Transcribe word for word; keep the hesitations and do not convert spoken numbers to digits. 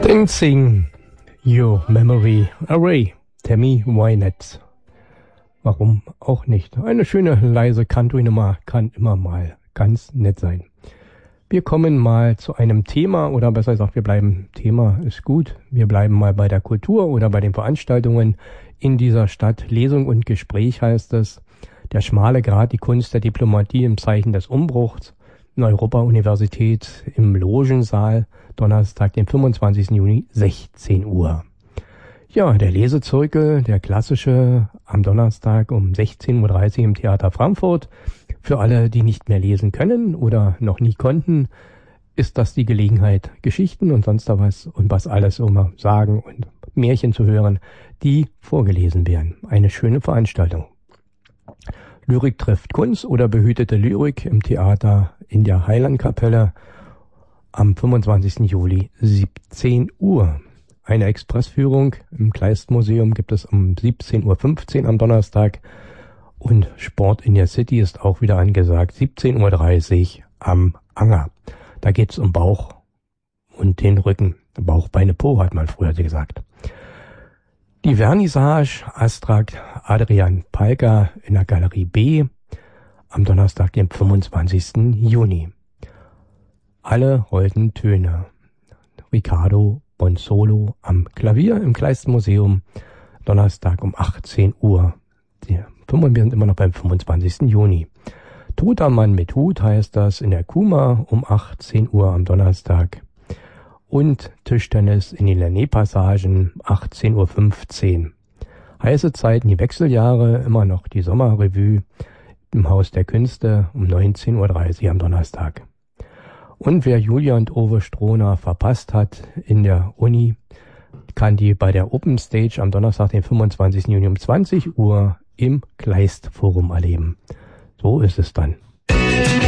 Dancing Your Memory Away, Tammy Wynette. Warum auch nicht? Eine schöne leise Country-Nummer kann immer mal ganz nett sein. Wir kommen mal zu einem Thema, oder besser gesagt, wir bleiben, Thema ist gut, wir bleiben mal bei der Kultur oder bei den Veranstaltungen in dieser Stadt. Lesung und Gespräch heißt es. Der schmale Grat, die Kunst der Diplomatie im Zeichen des Umbruchs. In Europa-Universität im Logensaal, Donnerstag, den fünfundzwanzigsten Juni, sechzehn Uhr. Ja, der Lesezirkel, der klassische, am Donnerstag um sechzehn Uhr dreißig im Theater Frankfurt. Für alle, die nicht mehr lesen können oder noch nie konnten, ist das die Gelegenheit, Geschichten und sonst was und was alles immer sagen und Märchen zu hören, die vorgelesen werden. Eine schöne Veranstaltung. Lyrik trifft Kunst oder behütete Lyrik im Theater in der Heilandkapelle am fünfundzwanzigsten Juli, siebzehn Uhr. Eine Expressführung im Kleistmuseum gibt es um siebzehn Uhr fünfzehn am Donnerstag und Sport in der City ist auch wieder angesagt, siebzehn Uhr dreißig am Anger. Da geht's um Bauch und den Rücken. Bauch, Beine, Po hat man früher gesagt. Die Vernissage Astrakt Adrian Palka in der Galerie B am Donnerstag, den fünfundzwanzigsten Juni. Alle holden Töne. Riccardo Bonsolo am Klavier im Kleistmuseum, Donnerstag um achtzehn Uhr. Wir sind immer noch beim fünfundzwanzigsten Juni. Toter Mann mit Hut heißt das in der Kuma um achtzehn Uhr am Donnerstag. Und Tischtennis in den Lenné-Passagen, achtzehn Uhr fünfzehn. Heiße Zeiten, die Wechseljahre, immer noch die Sommerrevue im Haus der Künste um neunzehn Uhr dreißig am Donnerstag. Und wer Julia und Ove Strohner verpasst hat in der Uni, kann die bei der Open Stage am Donnerstag, den fünfundzwanzigsten Juni um zwanzig Uhr im Kleist Forum erleben. So ist es dann.